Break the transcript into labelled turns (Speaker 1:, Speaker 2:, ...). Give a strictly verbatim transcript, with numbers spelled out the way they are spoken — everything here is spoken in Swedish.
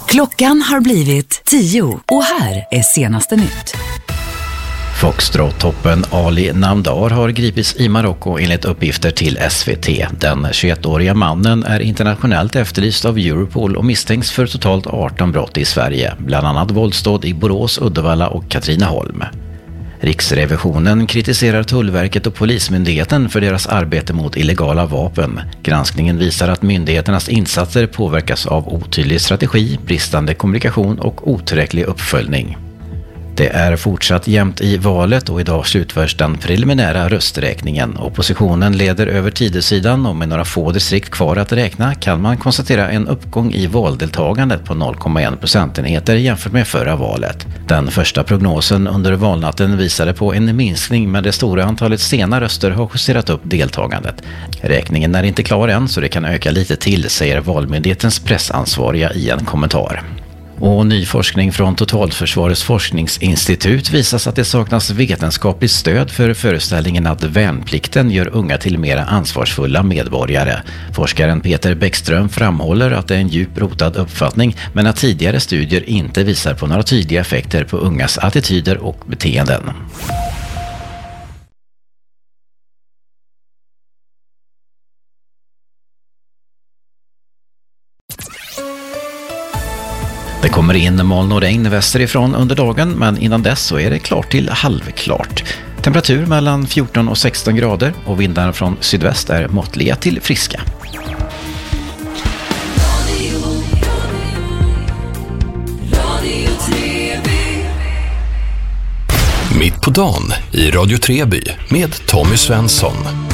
Speaker 1: Klockan har blivit tio och här är senaste nytt.
Speaker 2: Foxtrot-toppen Ali Namdar har gripits i Marocko enligt uppgifter till S V T. Den tjugoettåriga mannen är internationellt efterlyst av Europol och misstänks för totalt arton brott i Sverige, bland annat våldsdåd i Borås, Uddevalla och Katrineholm. Riksrevisionen kritiserar Tullverket och Polismyndigheten för deras arbete mot illegala vapen. Granskningen visar att myndigheternas insatser påverkas av otydlig strategi, bristande kommunikation och otillräcklig uppföljning. Det är fortsatt jämnt i valet och idag slutförs den preliminära rösträkningen. Oppositionen leder över Tidösidan och med några få distrikt kvar att räkna kan man konstatera en uppgång i valdeltagandet på noll komma en procentenheter jämfört med förra valet. Den första prognosen under valnatten visade på en minskning, men det stora antalet sena röster har justerat upp deltagandet. Räkningen är inte klar än så det kan öka lite till, säger Valmyndighetens pressansvariga i en kommentar. Och ny forskning från Totalförsvarets forskningsinstitut visar att det saknas vetenskapligt stöd för föreställningen att värnplikten gör unga till mer ansvarsfulla medborgare. Forskaren Peter Bäckström framhåller att det är en djupt rotad uppfattning, men att tidigare studier inte visar på några tydliga effekter på ungas attityder och beteenden. Det kommer in moln och regn västerifrån under dagen, men innan dess så är det klart till halvklart. Temperatur mellan fjorton och sexton grader och vindarna från sydväst är måttliga till friska.
Speaker 3: Mitt på dagen i Radio Treby med Tommy Svensson.